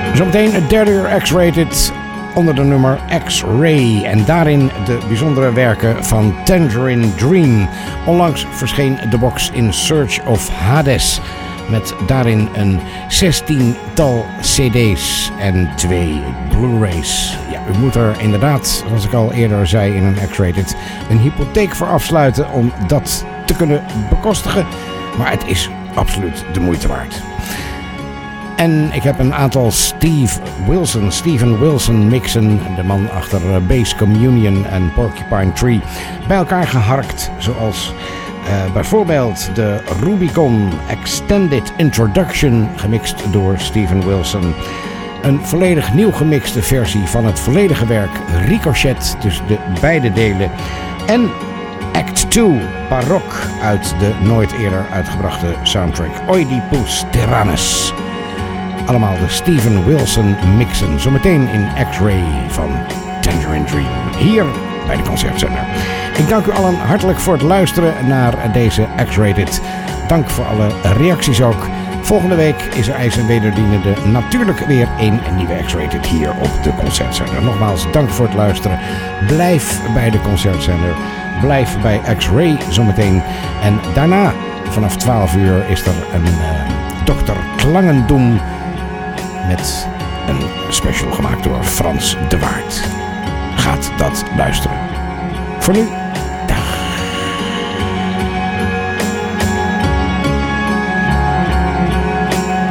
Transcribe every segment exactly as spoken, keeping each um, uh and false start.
Zometeen het derde uur X-Rated onder de nummer X-Ray. En daarin de bijzondere werken van Tangerine Dream. Onlangs verscheen de box In Search of Hades. Met daarin een zestiental cd's en twee Blu-rays. Ja, u moet er inderdaad, zoals ik al eerder zei in een X-Rated, een hypotheek voor afsluiten om dat te kunnen bekostigen. Maar het is absoluut de moeite waard. En ik heb een aantal Steve Wilson, Steven Wilson mixen, de man achter Base Communion en Porcupine Tree, bij elkaar geharkt. Zoals uh, bijvoorbeeld de Rubicon Extended Introduction, gemixt door Steven Wilson. Een volledig nieuw gemixte versie van het volledige werk Ricochet, dus de beide delen. En Act twee, Barok, uit de nooit eerder uitgebrachte soundtrack Oedipus Tyrannus. Allemaal de Steven Wilson mixen. Zometeen in X-Ray van Tangerine Dream. Hier bij de Concertzender. Ik dank u allen hartelijk voor het luisteren naar deze X-Rated. Dank voor alle reacties ook. Volgende week is er ijs en wederdienende natuurlijk weer een nieuwe X-Rated hier op de Concertzender. Nogmaals, dank voor het luisteren. Blijf bij de Concertzender. Blijf bij X-Ray zometeen. En daarna, vanaf twaalf uur, is er een uh, dokter Klangendoem met een special gemaakt door Frans de Waard. Gaat dat luisteren. Voor nu, dag.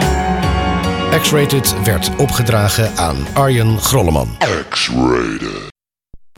X-Rated werd opgedragen aan Arjen Grolleman. X-Rated.